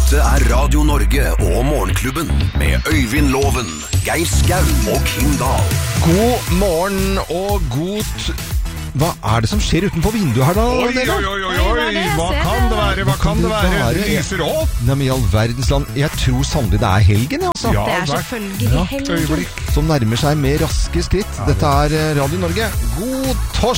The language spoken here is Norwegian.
Dette Radio Norge og Morgenklubben med Øyvind Loven, Geir Skau og Kim Dahl. God morgen og Hva er det som skjer utenfor vinduet her da? Oi, hva kan det være? Det lyser opp. Nei, men i all verdens land, jeg tror sannelig det er helgen, altså. Ja, det er selvfølgelig helgen. Øyeblikk. Som nærmer seg med raske skritt. Dette er Radio Norge. God torsdag!